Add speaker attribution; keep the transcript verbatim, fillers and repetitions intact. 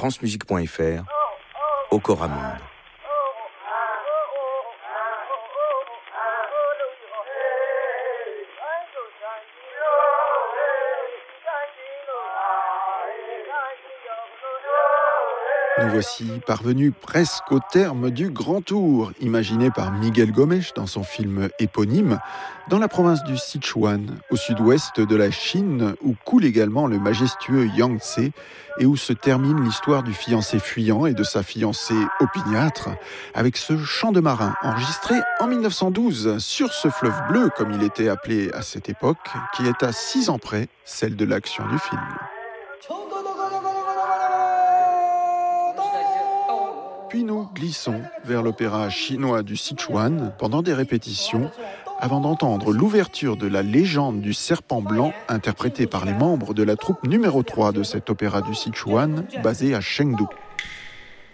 Speaker 1: francemusique point f r, Okoramonde.
Speaker 2: Nous voici parvenus presque au terme du Grand Tour, imaginé par Miguel Gomes dans son film éponyme, dans la province du Sichuan, au sud-ouest de la Chine, où coule également le majestueux Yangtze et où se termine l'histoire du fiancé fuyant et de sa fiancée opiniâtre, avec ce chant de marin enregistré en mille neuf cent douze sur ce fleuve bleu, comme il était appelé à cette époque, qui est à six ans près celle de l'action du film. Puis nous glissons vers l'opéra chinois du Sichuan pendant des répétitions, avant d'entendre l'ouverture de la légende du serpent blanc interprétée par les membres de la troupe numéro trois de cet opéra du Sichuan, basé à Chengdu.